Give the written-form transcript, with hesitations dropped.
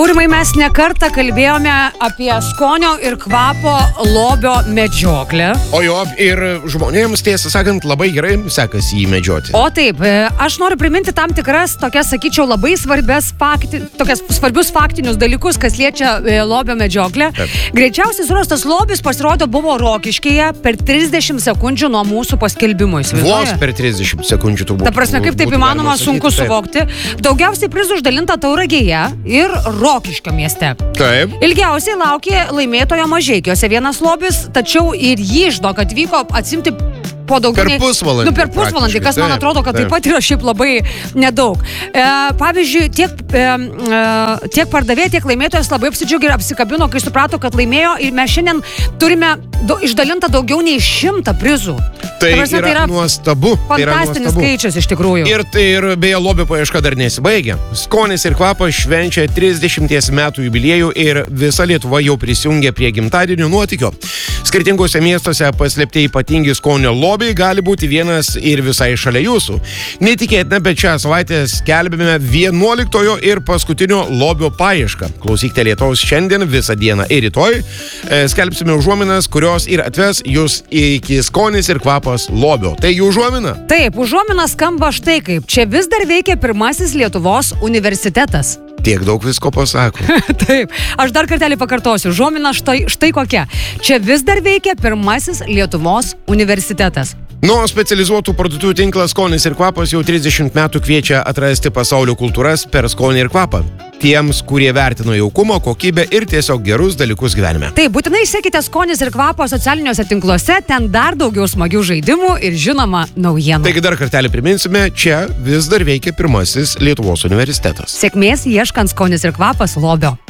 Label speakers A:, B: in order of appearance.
A: Aurimai, mes nekartą kalbėjome apie skonio ir kvapo lobio medžioklę.
B: O jo, ir žmonėms, tiesą sakant, labai gerai sekasi jį medžioti.
A: O taip, aš noriu priminti tam tikras, tokias, sakyčiau, labai svarbius faktinius dalykus, kas liečia lobio medžioklę.
B: Taip.
A: Greičiausiai surastas lobis pasirodo buvo Rokiškyje per 30 sekundžių nuo mūsų paskelbimo.
B: Vos per 30 sekundžių turbūt.
A: Ta prasme, kaip taip įmanoma, sunku suvokti. Daugiausiai prizų išdalinta Tauragėje ir Rokiškio mieste.
B: Taip.
A: Ilgiausiai laukė laimėtojo Mažeikiuose vienas lobis, tačiau ir jį žinok atvyko atsimti po daugiau
B: Per pusvalandį.
A: Per pusvalandį, kas man atrodo, kad taip pat yra šiaip labai nedaug. Pavyzdžiui, tiek pardavėjai, tiek laimėtojas labai apsidžiaugė ir apsikabino, kai suprato, kad laimėjo, ir mes šiandien turime išdalinta daugiau nei 100 prizų.
B: Tai yra nuostabu.
A: Fantastinis skaičius iš tikrųjų.
B: Ir beje, lobio paieška dar nesibaigia. Skonis ir kvapas švenčia 30 metų jubiliejų ir visa Lietuva jau prisijungė prie gimtadienio nuotykio. Skirtingose miestuose paslėpti ypatingi skonio lobiai gali būti vienas ir visai šalia jūsų. Netikėtina, bet šią savaitę skelbėme 11 ir paskutinio lobio paiešką. Klausykite lietaus šiandien visą dieną ir rytoj. Skelbsime užuominas, kurios ir atves jūs iki skonis ir kvapas lobio. Tai jų užuomina?
A: Taip, užuomina skamba štai kaip. Čia vis dar veikia pirmasis Lietuvos universitetas.
B: Tiek daug visko pasako.
A: Taip, aš dar kartelį pakartosiu. Užuomina štai kokia. Čia vis dar veikia pirmasis Lietuvos universitetas.
B: Specializuotų parduotuvių tinklas Skonis ir kvapas jau 30 metų kviečia atrasti pasaulio kultūras per skonį ir kvapą. Tiems, kurie vertino jaukumo, kokybę ir tiesiog gerus dalykus gyvenime.
A: Taip, būtinai sekite Skonis ir kvapo socialiniuose tinkluose, ten dar daugiau smagių žaidimų ir žinoma naujienų.
B: Taigi dar kartelį priminsime, čia vis dar veikia pirmasis Lietuvos universitetas.
A: Sėkmės ieškant Skonis ir kvapas lobio.